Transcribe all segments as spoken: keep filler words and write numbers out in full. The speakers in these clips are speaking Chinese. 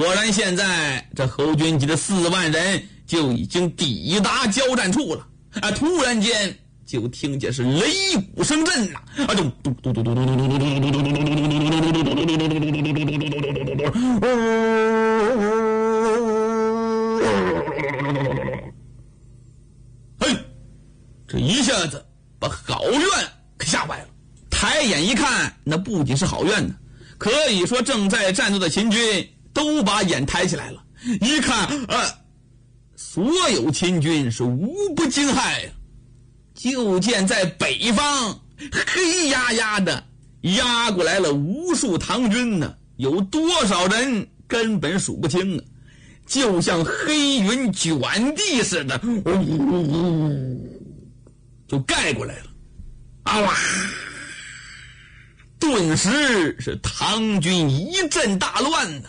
果然现在这侯军集的四万人就已经抵达交战处了啊！突然间就听见是擂鼓声震呐，啊，就嘟嘟嘟嘟嘟嘟嘟嘟嘟嘟嘟嘟嘟嘟嘟嘟，嘿，这一下子把郝院可吓坏了。抬眼一看，那不仅是郝院呢，可以说正在战斗的秦军都把眼抬起来了。一看，呃，所有秦军是无不惊骇呀。就见在北方黑压压的压过来了无数唐军呢，有多少人根本数不清啊，就像黑云卷地似的，就盖过来了。啊哇！顿时是唐军一阵大乱呢。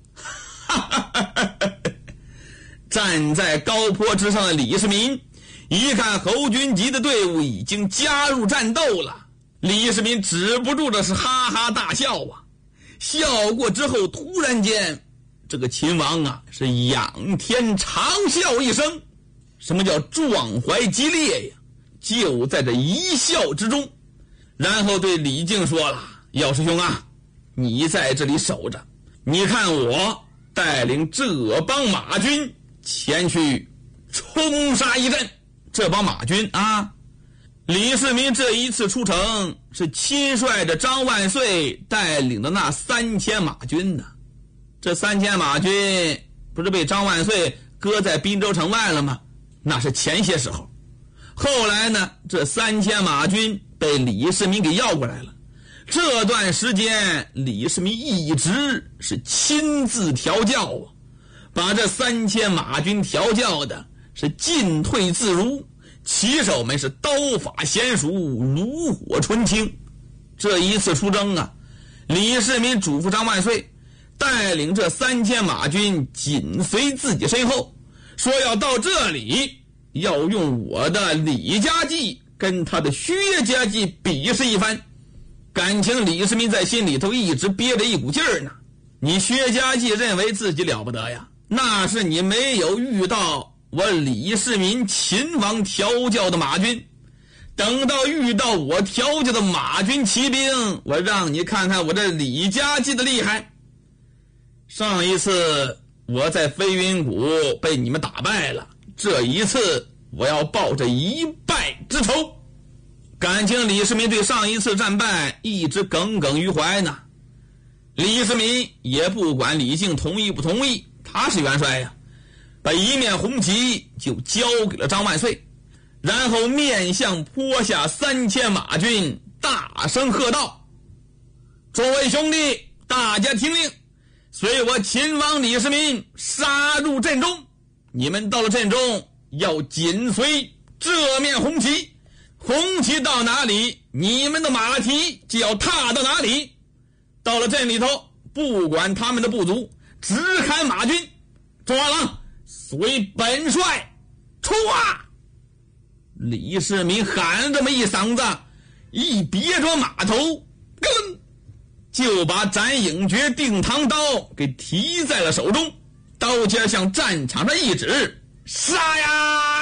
站在高坡之上的李世民一看侯军集的队伍已经加入战斗了，李世民止不住的是哈哈大笑啊！笑过之后，突然间，这个秦王啊是仰天长笑一声。什么叫壮怀激烈呀？就在这一笑之中，然后对李靖说了：“药师兄啊，你在这里守着，你看我带领这帮马军前去冲杀一阵。”这帮马军啊，李世民这一次出城是亲率着张万岁带领的那三千马军呢。这三千马军不是被张万岁搁在滨州城外了吗？那是前些时候。后来呢，这三千马军被李世民给要过来了。这段时间李世民一直是亲自调教啊，把这三千马军调教的是进退自如，骑手们是刀法娴熟，炉火纯青。这一次出征啊，李世民嘱咐张万岁带领这三千马军紧随自己身后，说要到这里要用我的李家计跟他的薛家计比试一番。感情李世民在心里头一直憋着一股劲儿呢。你薛家计认为自己了不得呀，那是你没有遇到我李世民秦王调教的马军，等到遇到我调教的马军骑兵，我让你看看我这李家计的厉害。上一次我在飞云谷被你们打败了，这一次我要报这一败之仇。感情李世民对上一次战败一直耿耿于怀呢。李世民也不管李靖同意不同意，他是元帅呀，把一面红旗就交给了张万岁，然后面向坡下三千马军大声喝道：“诸位兄弟，大家听令，随我秦王李世民杀入阵中。你们到了阵中要紧随这面红旗，红旗到哪里，你们的马蹄就要踏到哪里。到了阵里头，不管他们的部族，直砍马军。众二郎，随本帅出啊！”李世民喊这么一嗓子，一别着马头，咯就把斩影诀定堂刀给提在了手中，刀尖向战场上一指，杀呀！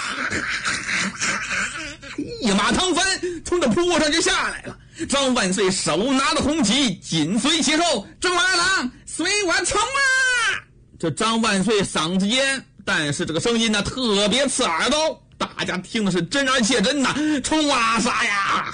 一马唐帆从这坡上就下来了。张万岁手拿着红旗紧随其后，众二郎随我冲啊！这张万岁嗓子尖，但是这个声音呢特别刺耳朵，大家听的是真而切真呐，冲啊杀呀！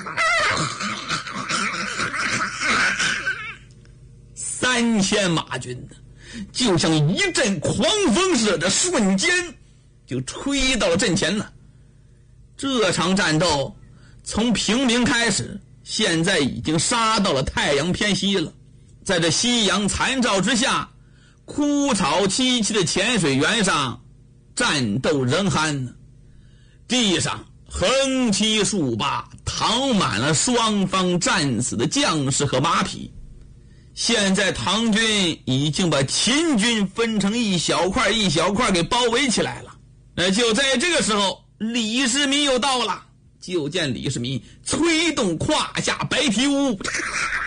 三千马军呢，就像一阵狂风似的，瞬间就吹到了阵前了。这场战斗从平明开始，现在已经杀到了太阳偏西了。在这夕阳残照之下，枯草萋萋的浅水源上，战斗仍酣呢。地上横七竖八躺满了双方战死的将士和马匹。现在唐军已经把秦军分成一小块一小块给包围起来了。那就在这个时候，李世民又到了。就见李世民催动胯下白蹄乌，